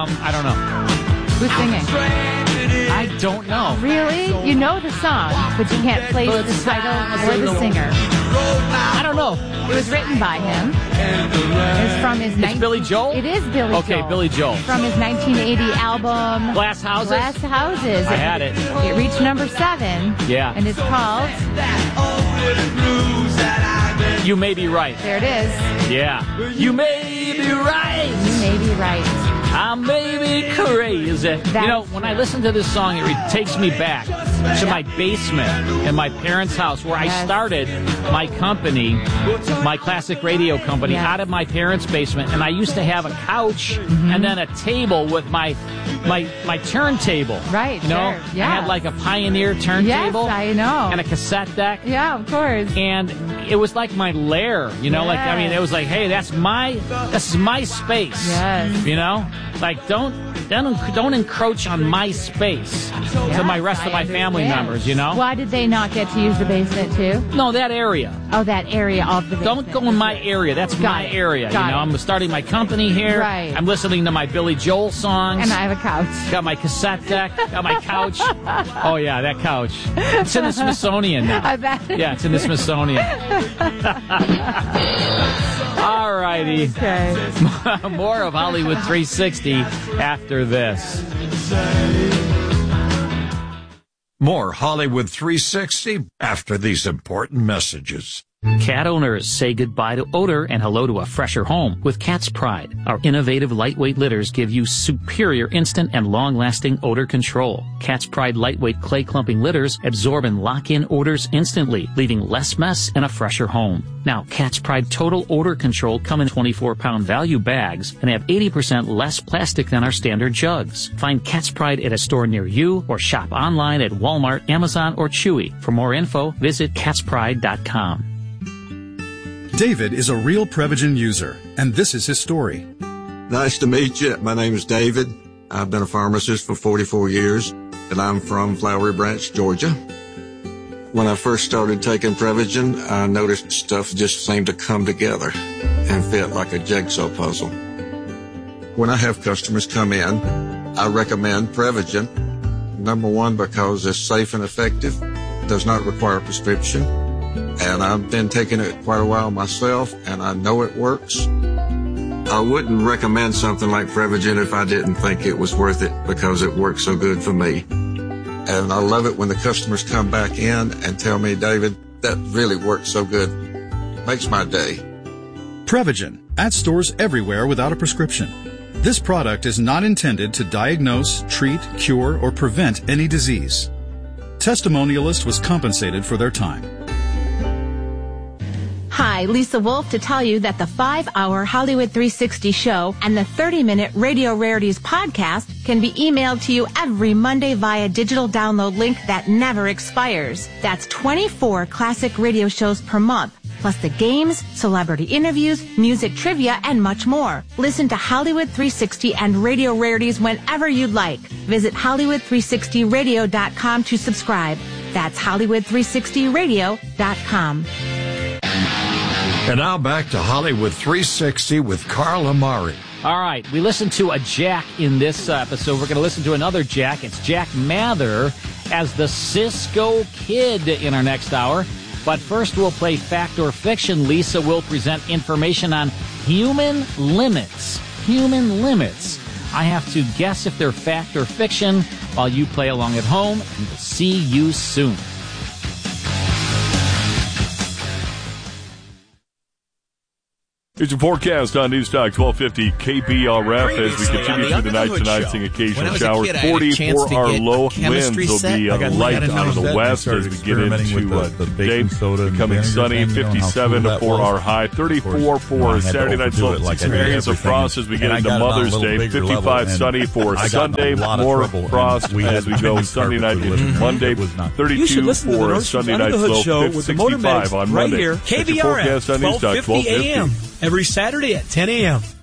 I don't know. Who's singing? I don't know. Really? You know the song, but you can't place the title or the singer. I don't know. It was written by him. It's from his... It's Billy Joel? It is Billy Joel. Okay, Billy Joel. From his 1980 album... Glass Houses? Glass Houses. I had it. It reached number 7. Yeah. And it's called... You May Be Right. There it is. Yeah. You may be right. You may be right. I may be crazy. When I listen to this song, it takes me back to my basement in my parents' house where I started my company, my classic radio company, out of my parents' basement. And I used to have a couch and then a table with my turntable. Right, you know? sure. Yeah. I had like a Pioneer turntable. Yes, I know. And a cassette deck. Yeah, of course. And it was like my lair, it was like, hey, this is my space. Yes. Like don't encroach on my space to my rest of my family members, Why did they not get to use the basement too? No, that area. Oh, that area of the basement. Don't go in my area. That's my area. I'm starting my company here. Right. I'm listening to my Billy Joel songs. And I have a couch. Got my cassette deck. Got my couch. Oh yeah, that couch. It's in the Smithsonian now. I bet. Yeah, it's in the Smithsonian. All righty. Okay. More of Hollywood 360 after this. More Hollywood 360 after these important messages. Cat owners say goodbye to odor and hello to a fresher home with Cat's Pride. Our innovative lightweight litters give you superior instant and long-lasting odor control. Cat's Pride lightweight clay clumping litters absorb and lock in odors instantly, leaving less mess and a fresher home. Now, Cat's Pride Total Odor Control come in 24-pound value bags and have 80% less plastic than our standard jugs. Find Cat's Pride at a store near you or shop online at Walmart, Amazon, or Chewy. For more info, visit catspride.com. David is a real Prevagen user, and this is his story. Nice to meet you. My name is David. I've been a pharmacist for 44 years, and I'm from Flowery Branch, Georgia. When I first started taking Prevagen, I noticed stuff just seemed to come together and fit like a jigsaw puzzle. When I have customers come in, I recommend Prevagen. Number one, because it's safe and effective, does not require a prescription. And I've been taking it quite a while myself, and I know it works. I wouldn't recommend something like Prevagen if I didn't think it was worth it because it works so good for me. And I love it when the customers come back in and tell me, David, that really works so good. Makes my day. Prevagen, at stores everywhere without a prescription. This product is not intended to diagnose, treat, cure, or prevent any disease. Testimonialist was compensated for their time. Hi, Lisa Wolf to tell you that the 5-hour Hollywood 360 show and the 30-minute Radio Rarities podcast can be emailed to you every Monday via digital download link that never expires. That's 24 classic radio shows per month, plus the games, celebrity interviews, music trivia, and much more. Listen to Hollywood 360 and Radio Rarities whenever you'd like. Visit Hollywood360radio.com to subscribe. That's Hollywood360radio.com. And now back to Hollywood 360 with Carl Amari. All right, we listened to a Jack in this episode. We're going to listen to another Jack. It's Jack Mather as the Cisco Kid in our next hour. But first, we'll play Fact or Fiction. Lisa will present information on human limits. Human limits. I have to guess if they're fact or fiction while you play along at home. And we'll see you soon. Here's your forecast on Newstalk 1250 KBRF as we continue through the night tonight, seeing occasional showers. 40 for our low winds will be light out of the west as we get into the day. Becoming sunny, 57 for our high. 34 for Saturday night, so some areas of frost as we get into Mother's Day. 55 sunny for Sunday, more frost as we go Sunday night into Monday. 32 for Sunday night, low. 65 on Monday. Right here, KBRF, 1250 AM. Every Saturday at 10 a.m.